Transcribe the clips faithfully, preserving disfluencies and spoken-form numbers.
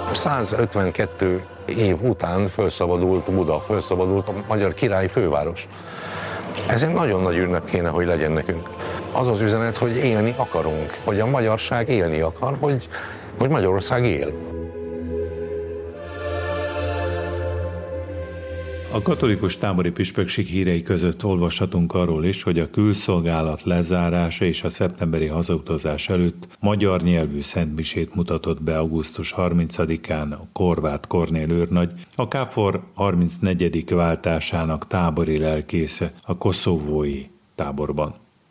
százötvenkettő év után felszabadult Buda, felszabadult a magyar királyi főváros. Ez egy nagyon nagy ünnep kéne, hogy legyen nekünk. Az az üzenet, hogy élni akarunk, hogy a magyarság élni akar, hogy, hogy Magyarország él. A katolikus tábori püspökség hírei között olvashatunk arról is, hogy a külszolgálat lezárása és a szeptemberi hazautazás előtt magyar nyelvű szentmisét mutatott be augusztus harmincadikán a Horváth Kornél őrnagy, a KFOR harmincnegyedik váltásának tábori lelkésze a koszovói táborban.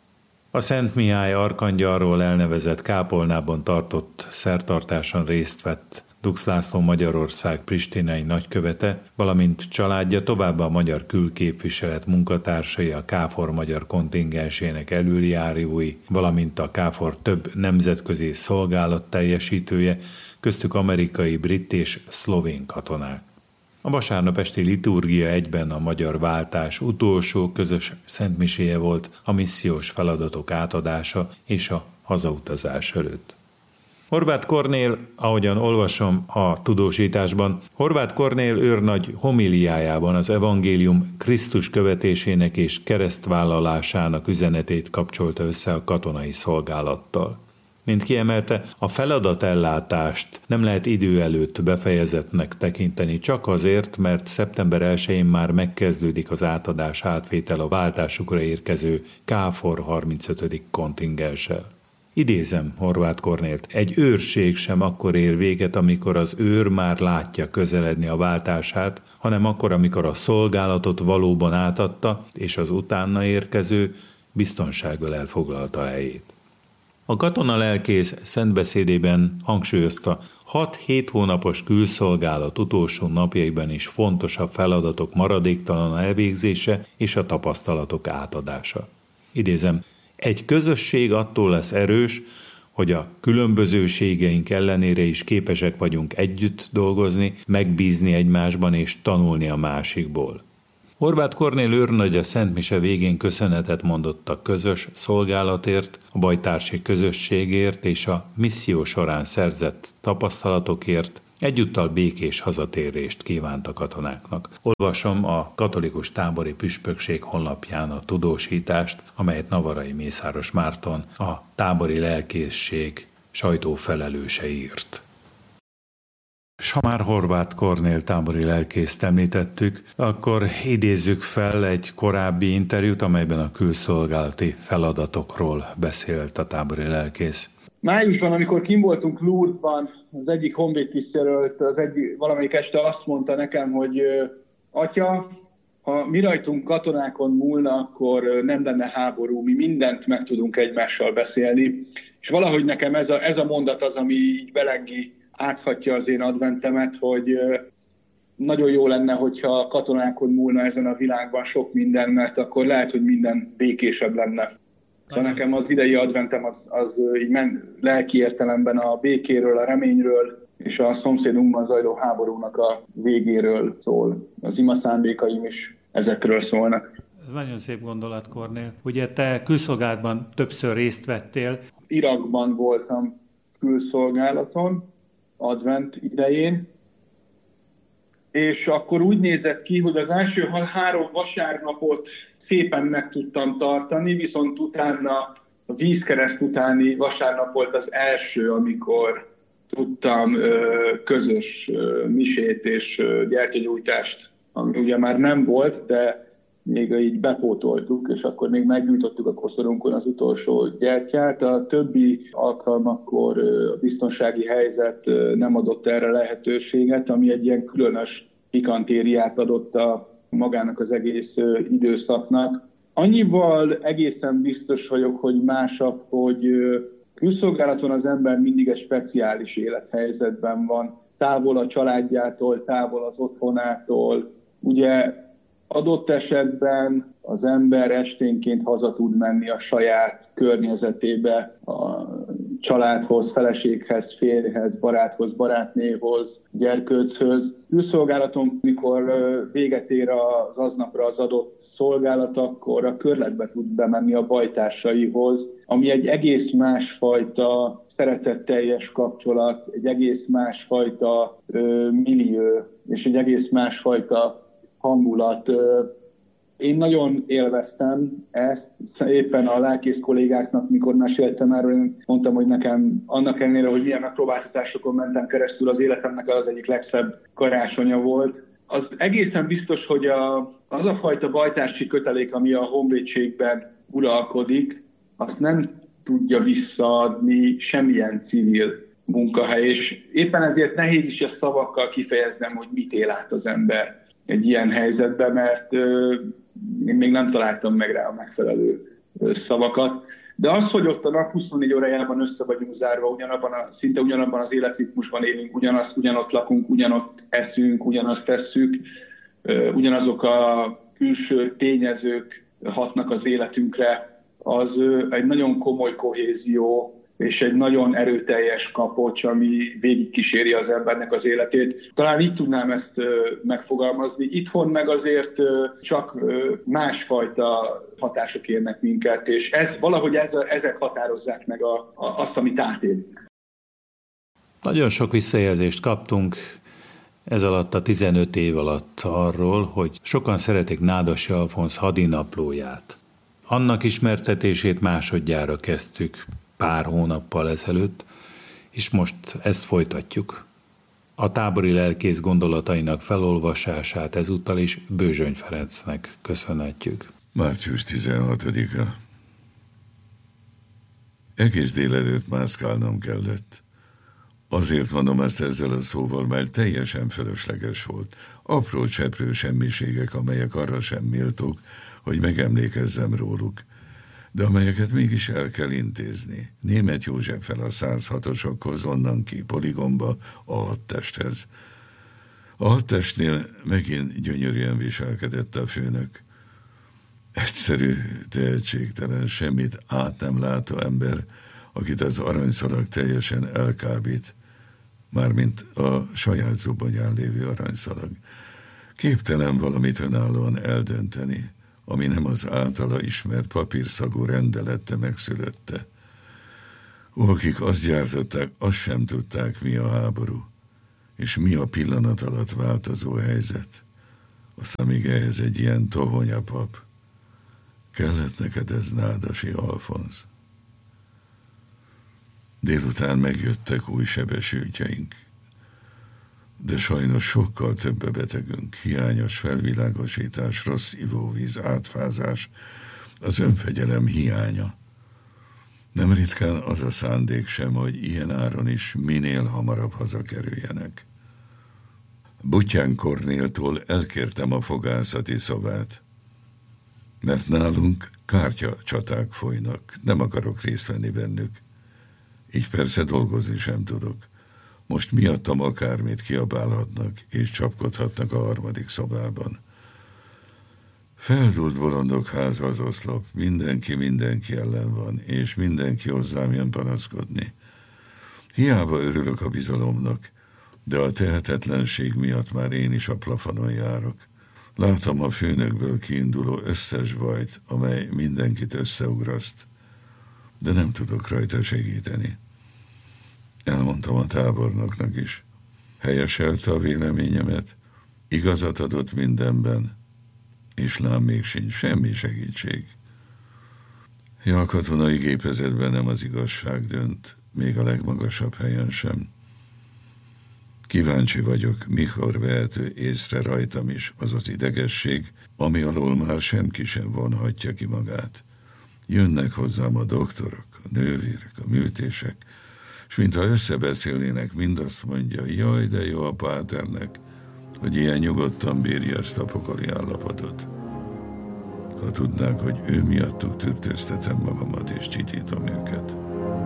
A Szent Mihály arkangyalról elnevezett kápolnában tartott szertartáson részt vett Dux László Magyarország pristinai nagykövete, valamint családja, továbbá a magyar külképviselet munkatársai, a KFOR magyar kontingensének elöljárói, valamint a KFOR több nemzetközi szolgálat teljesítője, köztük amerikai, brit és szlovén katonák. A vasárnap esti liturgia egyben a magyar váltás utolsó közös szentmiséje volt, a missziós feladatok átadása és a hazautazás előtt. Horváth Kornél, ahogyan olvasom a tudósításban, Horváth Kornél őrnagy homiliájában az evangélium Krisztus követésének és keresztvállalásának üzenetét kapcsolta össze a katonai szolgálattal. Mint kiemelte, a feladatellátást nem lehet idő előtt befejezettnek tekinteni, csak azért, mert szeptember elsején már megkezdődik az átadás átvétel a váltásukra érkező KFOR harmincötödik kontingenssel. Idézem Horváth Kornélt, egy őrség sem akkor ér véget, amikor az őr már látja közeledni a váltását, hanem akkor, amikor a szolgálatot valóban átadta, és az utána érkező biztonsággal elfoglalta helyét. A katona lelkész szentbeszédében hangsúlyozta, hat-hét hónapos külszolgálat utolsó napjaiban is fontos a feladatok maradéktalan elvégzése és a tapasztalatok átadása. Idézem, egy közösség attól lesz erős, hogy a különbözőségeink ellenére is képesek vagyunk együtt dolgozni, megbízni egymásban és tanulni a másikból. Horváth Kornél őrnagy a szentmise végén köszönetet mondott a közös szolgálatért, a bajtársi közösségért és a misszió során szerzett tapasztalatokért, egyúttal békés hazatérést kívánt a katonáknak. Olvasom a katolikus tábori püspökség honlapján a tudósítást, amelyet Navarai Mészáros Márton, a tábori lelkészség sajtófelelőse írt. S ha már Horváth Kornél tábori lelkészt említettük, akkor idézzük fel egy korábbi interjút, amelyben a külszolgálati feladatokról beszélt a tábori lelkész. Májusban, amikor kim voltunk Lourdesban, az egyik honvédtisztjelölt az egyik, valamelyik este azt mondta nekem, hogy atya, ha mi rajtunk katonákon múlna, akkor nem lenne háború, mi mindent meg tudunk egymással beszélni. És valahogy nekem ez a, ez a mondat az, ami így belengi, áthatja az én adventemet, hogy nagyon jó lenne, hogyha katonákon múlna ezen a világban sok minden, mert akkor lehet, hogy minden békésebb lenne. Szóval nekem az idei adventem az, az így men, lelki értelemben a békéről, a reményről és a szomszédunkban zajló háborúnak a végéről szól. Az ima szándékaim is ezekről szólnak. Ez nagyon szép gondolat, Kornél. Ugye te külszolgálatban többször részt vettél. Irakban voltam külszolgálaton, advent idején, és akkor úgy nézett ki, hogy az első három vasárnapot szépen meg tudtam tartani, viszont utána, a vízkereszt utáni vasárnap volt az első, amikor tudtam ö, közös ö, misét és ö, gyertyagyújtást, ami ugye már nem volt, de még így bepótoltuk, és akkor még meggyújtottuk a koszorunkon az utolsó gyertyát. A többi alkalmakkor ö, a biztonsági helyzet ö, nem adott erre lehetőséget, ami egy ilyen különös pikantériát adott a magának az egész időszaknak. Annyival egészen biztos vagyok, hogy másabb, hogy külszolgálaton az ember mindig egy speciális élethelyzetben van. Távol a családjától, távol az otthonától. Ugye adott esetben az ember esténként haza tud menni a saját környezetébe, a családhoz, feleséghez, férjhez, baráthoz, barátnéhoz, gyerkőchöz. Külszolgálaton, mikor véget ér az aznapra az adott szolgálat, akkor a körletbe tud bemenni a bajtársaihoz, ami egy egész másfajta szeretetteljes kapcsolat, egy egész másfajta ö, millió, és egy egész másfajta hangulat. Én nagyon élveztem ezt, éppen a lelkész kollégáknak, mikor meséltem erről, én mondtam, hogy nekem annak ellenére, hogy milyen megpróbáltatásokon mentem keresztül, az életemnek az egyik legszebb karácsonya volt. Az egészen biztos, hogy a, az a fajta bajtársi kötelék, ami a honvédségben uralkodik, azt nem tudja visszaadni semmilyen civil munkahely, és éppen ezért nehéz is ezt szavakkal kifejeznem, hogy mit él át az ember egy ilyen helyzetben, mert ö, én még nem találtam meg rá a megfelelő ö, szavakat. De az, hogy ott a nap huszonnégy órájában össze vagyunk zárva, ugyanabban a, szinte ugyanabban az életritmusban élünk, ugyanazt, ugyanott lakunk, ugyanott eszünk, ugyanazt tesszük, ö, ugyanazok a külső tényezők hatnak az életünkre, az ö, egy nagyon komoly kohézió, és egy nagyon erőteljes kapocs, ami végigkíséri az embernek az életét. Talán így tudnám ezt megfogalmazni. Itthon meg azért csak másfajta hatások érnek minket, és ez, valahogy ez, ezek határozzák meg a, a, azt, amit átélünk. Nagyon sok visszajelzést kaptunk ez alatt a tizenöt év alatt arról, hogy sokan szeretik Nádasdy Alfonz hadinaplóját. Annak ismertetését másodjára kezdtük pár hónappal ezelőtt, és most ezt folytatjuk. A tábori lelkész gondolatainak felolvasását ezúttal is Bőzsöny Ferencnek köszönhetjük. március tizenhatodika. Egész délelőtt mászkálnom kellett. Azért mondom ezt ezzel a szóval, mert teljesen fölösleges volt. Apró cseprő semmiségek, amelyek arra sem méltók, hogy megemlékezzem róluk, de amelyeket mégis el kell intézni. Németh Józseffel a száz hatosokhoz, onnan ki Poligonba, a hadtesthez. A hadtestnél megint gyönyörűen viselkedett a főnök. Egyszerű, tehetségtelen, semmit át nem látó ember, akit az aranyszalag teljesen elkábít, mármint a saját zubonyán lévő aranyszalag. Képtelen valamit önállóan eldönteni, ami nem az általa ismert papírszagú rendelette megszülötte. Ó, akik azt gyártották, azt sem tudták, mi a háború, és mi a pillanat alatt változó helyzet. Aztán még ehhez egy ilyen tohonyapap. Kellett neked ez, Nádasdy Alfonz? Délután megjöttek új sebesültjeink, de sajnos sokkal több a betegünk, hiányos felvilágosítás, rossz ivóvíz, átfázás, az önfegyelem hiánya. Nem ritkán az a szándék sem, hogy ilyen áron is minél hamarabb hazakerüljenek. Buttyán Kornéltól elkértem a fogászati szobát, mert nálunk kártya csaták folynak, nem akarok részt venni bennük. Így persze dolgozni sem tudok. Most miattam akármit kiabálhatnak és csapkodhatnak a harmadik szobában. Feldult bolondok háza az oszlop, mindenki mindenki ellen van, és mindenki hozzám jön panaszkodni. Hiába örülök a bizalomnak, de a tehetetlenség miatt már én is a plafonon járok. Látom a főnökből kiinduló összes bajt, amely mindenkit összeugraszt, de nem tudok rajta segíteni. Elmondtam a tábornoknak is. Helyeselte a véleményemet, igazat adott mindenben, és lám még sincs semmi segítség. Ja, a katonai gépezetben nem az igazság dönt, még a legmagasabb helyen sem. Kíváncsi vagyok, mikor vehető észre rajtam is az az idegesség, ami alól már senki sem vonhatja ki magát. Jönnek hozzám a doktorok, a nővérek, a műtések, és mintha összebeszélnének, mind azt mondja, jaj, de jó a páternek, hogy ilyen nyugodtan bírja ezt a pokoli állapotot. Ha tudnák, hogy ő miattuk tűrtőztetem magamat és csitítom őket.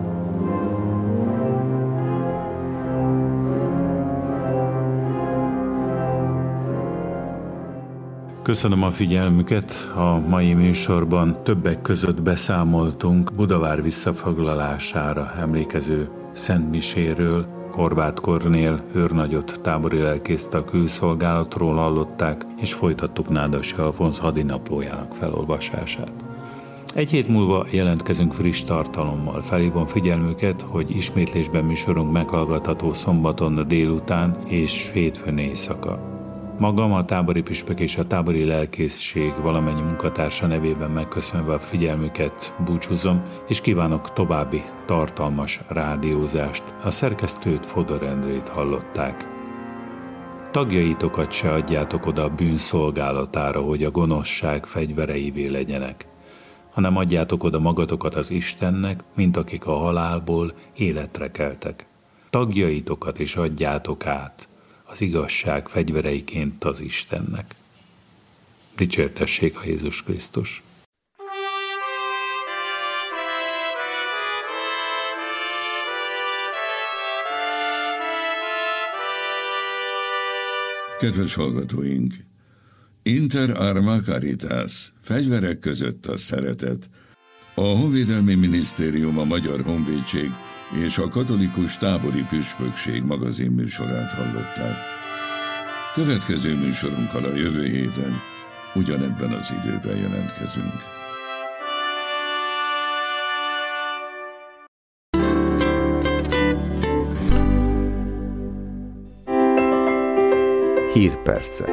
Köszönöm a figyelmüket, a mai műsorban többek között beszámoltunk Budavár visszafoglalására emlékező szentmiséről. Horváth Kornél őrnagyot, tábori lelkészt a külszolgálatról hallották, és folytattuk Nádasdy Alfonz hadinaplójának felolvasását. Egy hét múlva jelentkezünk friss tartalommal. Felhívom figyelmüket, hogy ismétlésben műsorunk meghallgatható szombaton délután és hétfőn éjszaka. Magam, a tábori püspök és a tábori lelkészség valamennyi munkatársa nevében megköszönve a figyelmüket búcsúzom, és kívánok további tartalmas rádiózást. A szerkesztőt, Fodor Endrét hallották. Tagjaitokat se adjátok oda a bűn szolgálatára, hogy a gonoszság fegyvereivé legyenek, hanem adjátok oda magatokat az Istennek, mint akik a halálból életre keltek. Tagjaitokat is adjátok át az igazság fegyvereiként az Istennek. Dicsértessék a Jézus Krisztus! Kedves hallgatóink! Inter arma caritas, fegyverek között a szeretet. A Honvédelmi Minisztérium, a Magyar Honvédség és a Katolikus Tábori Püspökség magazin műsorát hallották. Következő műsorunkkal a jövő héten ugyanebben az időben jelentkezünk. Hírpercek.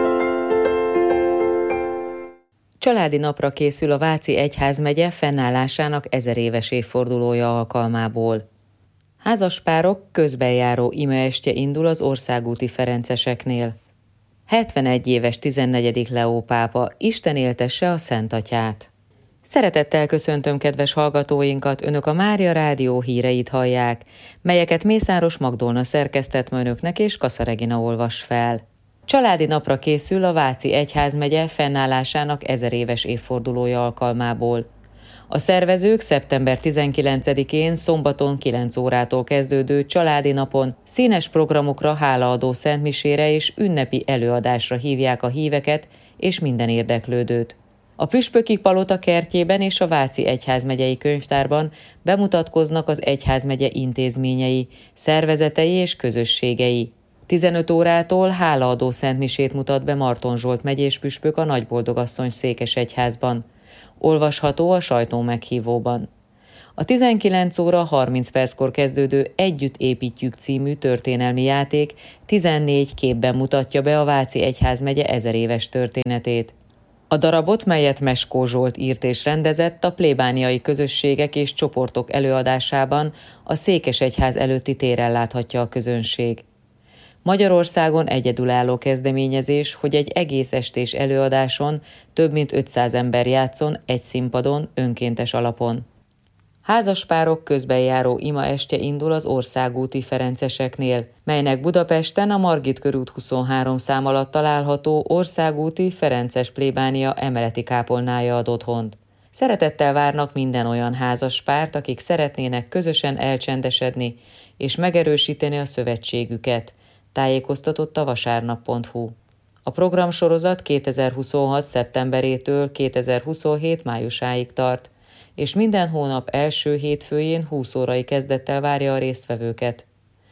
Családi napra készül a Váci Egyházmegye fennállásának ezeréves évfordulója alkalmából. Házaspárok közbenjáró imaestje indul az országúti ferenceseknél. hetvenegy éves tizennegyedik Leó pápa, Isten éltesse a Szent Atyát. Szeretettel köszöntöm kedves hallgatóinkat, Önök a Mária Rádió híreit hallják, melyeket Mészáros Magdolna szerkesztett ma Önöknek és Kassa Regina olvas fel. Családi napra készül a Váci Egyházmegye fennállásának ezeréves évfordulója alkalmából. A szervezők szeptember tizenkilencedikén szombaton kilenc órától kezdődő családi napon színes programokra, hálaadó szentmisére és ünnepi előadásra hívják a híveket és minden érdeklődőt. A Püspöki Palota kertjében és a Váci Egyházmegyei Könyvtárban bemutatkoznak az egyházmegye intézményei, szervezetei és közösségei. tizenöt órától hálaadó szentmisét mutat be Marton Zsolt megyés püspök a Nagyboldogasszony Székesegyházban. Olvasható a sajtó meghívóban. A tizenkilenc óra harminc perckor kezdődő Együtt építjük című történelmi játék tizennégy képben mutatja be a Váci Egyházmegye ezeréves történetét. A darabot, melyet Meskó Zsolt írt és rendezett, a plébániai közösségek és csoportok előadásában a Székesegyház előtti téren láthatja a közönség. Magyarországon egyedülálló kezdeményezés, hogy egy egész estés előadáson több mint ötszáz ember játszon egy színpadon önkéntes alapon. Házaspárok közbenjáró imaestje indul az országúti ferenceseknél, melynek Budapesten a Margit körút huszonhárom szám alatt található országúti ferences plébánia emeleti kápolnája ad otthont. Szeretettel várnak minden olyan házaspárt, akik szeretnének közösen elcsendesedni és megerősíteni a szövetségüket, tájékoztatott a vasárnap pont hu. A programsorozat kétezer-huszonhat szeptemberétől kétezer-huszonhét májusáig tart, és minden hónap első hétfőjén húsz órai kezdettel várja a résztvevőket.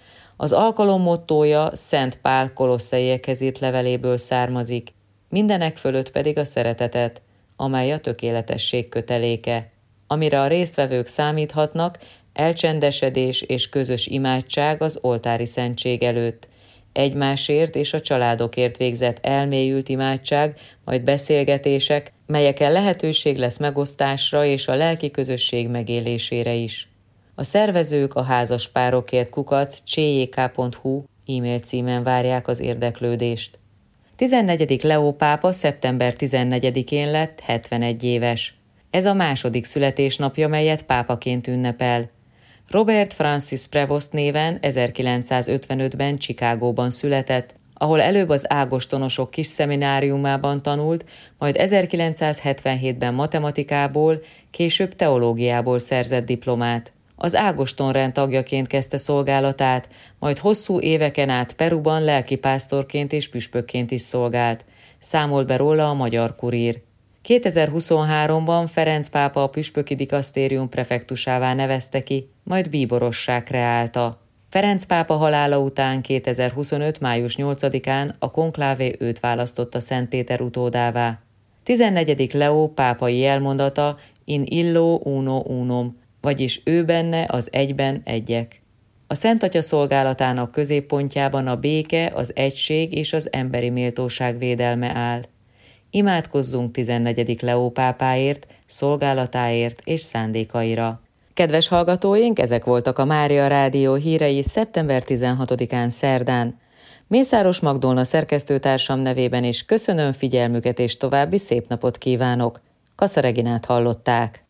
Az alkalom mottója Szent Pál Kolosszaiekhez írt leveléből származik, mindenek fölött pedig a szeretetet, amely a tökéletesség köteléke. Amire a résztvevők számíthatnak, elcsendesedés és közös imádság az oltári szentség előtt, egymásért és a családokért végzett elmélyült imádság, majd beszélgetések, melyeken lehetőség lesz megosztásra és a lelki közösség megélésére is. A szervezők a házaspárokért kukac csjk pont hu e-mail címen várják az érdeklődést. tizennegyedik Leó pápa szeptember tizennegyedikén lett hetvenegy éves. Ez a második születésnapja, melyet pápaként ünnepel. Robert Francis Prevost néven ezerkilencszázötvenötben Chicagóban született, ahol előbb az ágostonosok kis szemináriumában tanult, majd ezerkilencszázhetvenhétben matematikából, később teológiából szerzett diplomát. Az ágostonrend tagjaként kezdte szolgálatát, majd hosszú éveken át Peruban lelkipásztorként és püspökként is szolgált. Számolt be róla a Magyar Kurír. kétezer-huszonháromban Ferenc pápa a püspöki dikasztérium prefektusává nevezte ki, majd bíborossá kreálta. Ferenc pápa halála után kétezer-huszonöt május nyolcadikán a konklávé őt választotta Szent Péter utódává. tizennegyedik Leó pápai elmondata in illo uno unum, vagyis ő benne az egyben egyek. A Szent Atya szolgálatának középpontjában a béke, az egység és az emberi méltóság védelme áll. Imádkozzunk tizennegyedik Leó pápáért, szolgálatáért és szándékaira. Kedves hallgatóink, ezek voltak a Mária Rádió hírei szeptember tizenhatodikán szerdán. Mészáros Magdolna szerkesztőtársam nevében is köszönöm figyelmüket és további szép napot kívánok. Kassa Reginát hallották.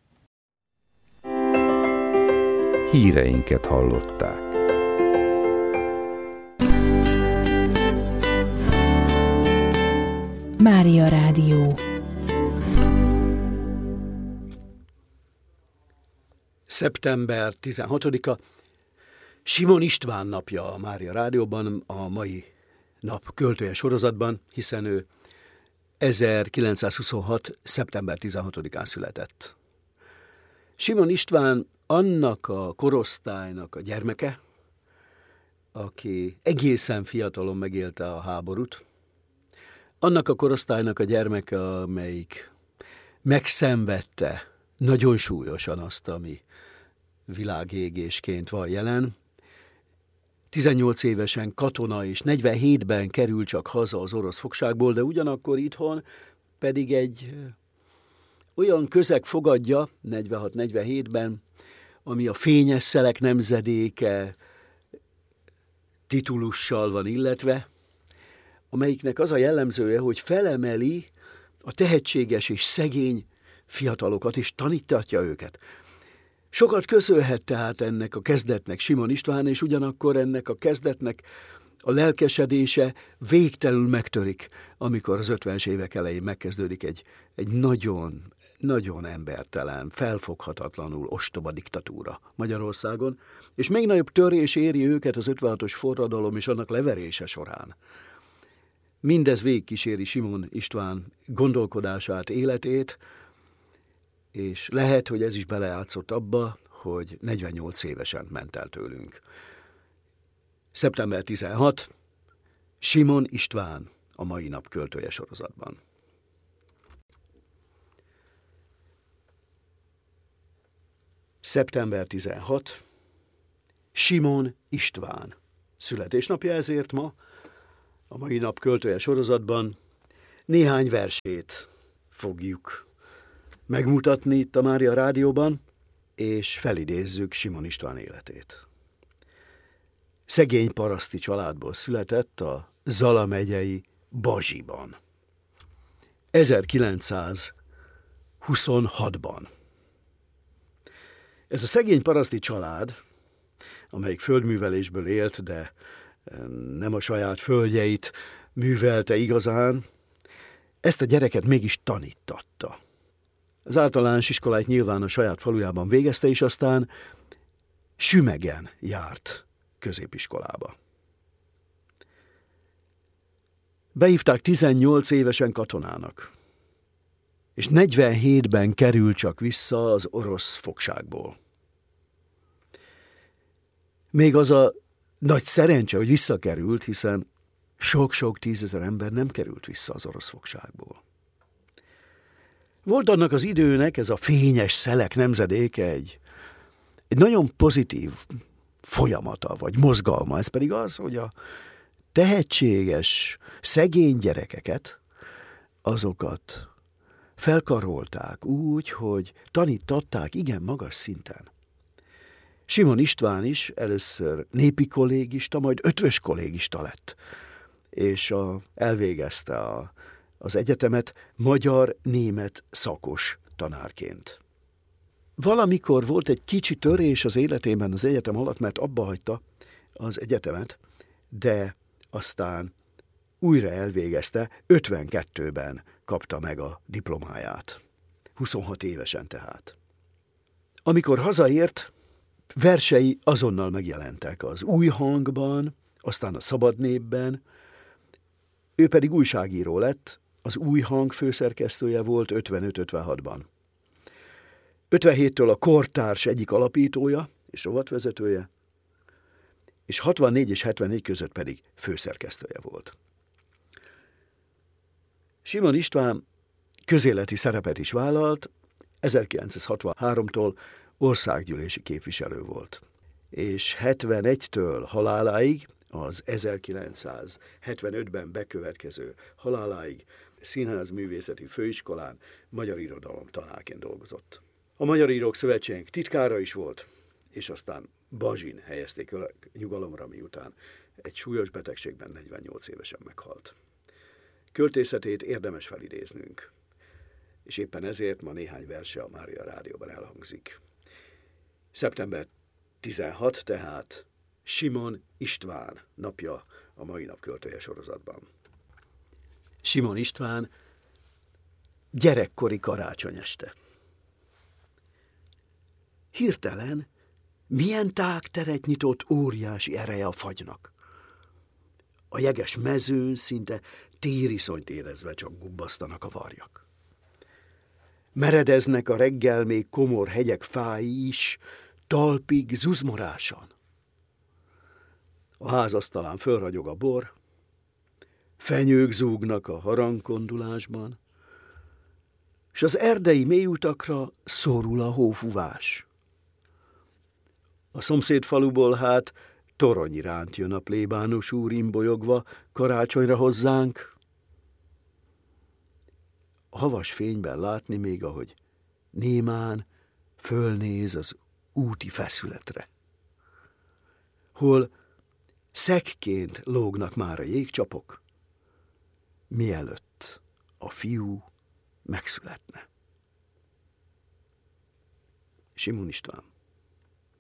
Híreinket hallották. Mária Rádió. szeptember tizenhatodika, Simon István napja a Mária Rádióban, a mai nap költője sorozatban, hiszen ő ezerkilencszázhuszonhat. szeptember tizenhatodikán született. Simon István annak a korosztálynak a gyermeke, aki egészen fiatalon megélte a háborút, annak a korosztálynak a gyermeke, amelyik megszenvedte nagyon súlyosan azt, ami világégésként van jelen. tizennyolc évesen katona és negyvenhétben kerül csak haza az orosz fogságból, de ugyanakkor itthon pedig egy olyan közeg fogadja negyvenhat negyvenhétben, ami a fényes szelek nemzedéke titulussal van illetve, amelyiknek az a jellemzője, hogy felemeli a tehetséges és szegény fiatalokat, és tanítatja őket. Sokat köszönhet tehát ennek a kezdetnek Simon István, és ugyanakkor ennek a kezdetnek a lelkesedése végtelenül megtörik, amikor az ötvenes évek elején megkezdődik egy, egy nagyon, nagyon embertelen, felfoghatatlanul ostoba diktatúra Magyarországon, és még nagyobb törés éri őket az ötvenhatos forradalom és annak leverése során. Mindez végigkíséri Simon István gondolkodását, életét, és lehet, hogy ez is belejátszott abba, hogy negyvennyolc évesen ment el tőlünk. szeptember tizenhatodika, Simon István a mai nap költője sorozatban. szeptember tizenhatodika, Simon István születésnapja, ezért ma a mai nap költője sorozatban néhány versét fogjuk megmutatni itt a Mária Rádióban, és felidézzük Simon István életét. Szegény paraszti családból született a Zala megyei Bazsiban. ezerkilencszázhuszonhatban. Ez a szegény paraszti család, amelyik földművelésből élt, de nem a saját földjeit művelte igazán, ezt a gyereket mégis tanítatta. Az általános iskoláit nyilván a saját falujában végezte, és aztán Sümegen járt középiskolába. Beívták tizennyolc évesen katonának, és negyvenhétben kerül csak vissza az orosz fogságból. Még az a nagy szerencse, hogy visszakerült, hiszen sok-sok tízezer ember nem került vissza az orosz fogságból. Volt annak az időnek, ez a fényes szelek nemzedéke egy, egy nagyon pozitív folyamata, vagy mozgalma. Ez pedig az, hogy a tehetséges, szegény gyerekeket, azokat felkarolták úgy, hogy tanítatták igen magas szinten. Simon István is először népi kollégista, majd ötvös kollégista lett, és a, elvégezte a, az egyetemet magyar-német szakos tanárként. Valamikor volt egy kicsi törés az életében az egyetem alatt, mert abba hagyta az egyetemet, de aztán újra elvégezte, ötvenkettőben kapta meg a diplomáját. huszonhat évesen tehát. Amikor hazaért, versei azonnal megjelentek az Új Hangban, aztán a Szabad Népben, ő pedig újságíró lett, az Új Hang főszerkesztője volt ötvenöt-ötvenhatban. ötvenhéttől a Kortárs egyik alapítója és rovatvezetője, és hatvannégy és hetvennégy között pedig főszerkesztője volt. Simon István közéleti szerepet is vállalt, ezerkilencszázhatvanháromtól országgyűlési képviselő volt, és hetvenegytől haláláig, az ezerkilencszázhetvenötben bekövetkező haláláig Színházművészeti Főiskolán magyar irodalom tanárként dolgozott. A Magyar Írók Szövetségének titkára is volt, és aztán Bazsin helyezték nyugalomra, miután egy súlyos betegségben negyvennyolc évesen meghalt. Költészetét érdemes felidéznünk, és éppen ezért ma néhány verse a Mária Rádióban elhangzik. szeptember tizenhatodika tehát Simon István napja a mai nap költője sorozatban. Simon István gyerekkori karácsony este. Hirtelen milyen tágteret nyitott óriási ereje a fagynak. A jeges mezőn szinte tériszonyt érezve csak gubbasztanak a varjak. Meredeznek a reggel még komor hegyek fái is, talpig zuzmorásan. A házasztalán fölragyog a bor, fenyők zúgnak a harangkondulásban, s az erdei mélyutakra szorul a hófúvás. A szomszéd faluból hát torony iránt jön a plébános úr imbolyogva karácsonyra hozzánk. A havas fényben látni még, ahogy némán fölnéz az úti feszületre, hol szegként lógnak már a jégcsapok, mielőtt a fiú megszületne. Simon István.